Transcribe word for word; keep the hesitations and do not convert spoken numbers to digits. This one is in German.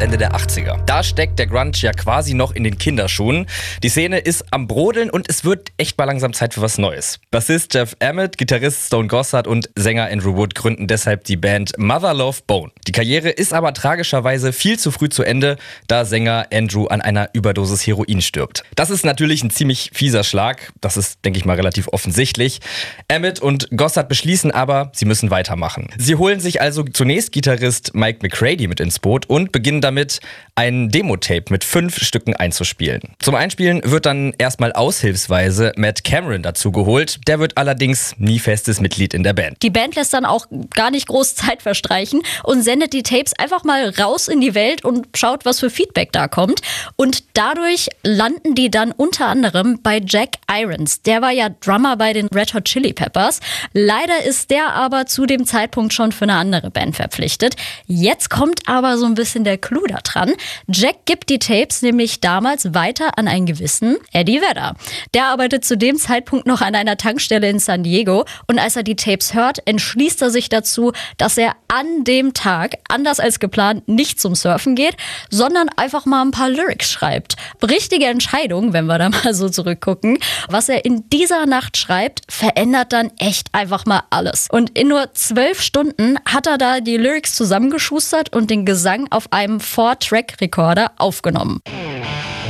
Ende der achtziger. Da steckt der Grunge ja quasi noch in den Kinderschuhen. Die Szene ist am Brodeln und es wird echt mal langsam Zeit für was Neues. Bassist Jeff Ament, Gitarrist Stone Gossard und Sänger Andrew Wood gründen deshalb die Band Mother Love Bone. Die Karriere ist aber tragischerweise viel zu früh zu Ende, da Sänger Andrew an einer Überdosis Heroin stirbt. Das ist natürlich ein ziemlich fieser Schlag, das ist, denke ich mal, relativ offensichtlich. Ament und Gossard beschließen aber, sie müssen weitermachen. Sie holen sich also zunächst Gitarrist Mike McCready mit ins Boot und beginnen damit, ein Demo-Tape mit fünf Stücken einzuspielen. Zum Einspielen wird dann erstmal aushilfsweise Matt Cameron dazu geholt. Der wird allerdings nie festes Mitglied in der Band. Die Band lässt dann auch gar nicht groß Zeit verstreichen und sendet die Tapes einfach mal raus in die Welt und schaut, was für Feedback da kommt. Und dadurch landen die dann unter anderem bei Jack Irons. Der war ja Drummer bei den Red Hot Chili Peppers. Leider ist der aber zu dem Zeitpunkt schon für eine andere Band verpflichtet. Jetzt kommt aber so ein bisschen der Clou da dran. Jack gibt die Tapes nämlich damals weiter an einen gewissen Eddie Vedder. Der arbeitet zu dem Zeitpunkt noch an einer Tankstelle in San Diego und als er die Tapes hört, entschließt er sich dazu, dass er an dem Tag, anders als geplant, nicht zum Surfen geht, sondern einfach mal ein paar Lyrics schreibt. Richtige Entscheidung, wenn wir da mal so zurückgucken. Was er in dieser Nacht schreibt, verändert dann echt einfach mal alles. Und in nur zwölf Stunden hat er da die Lyrics zusammengeschustert und den Gesang auf einem Four-Track-Recorder aufgenommen.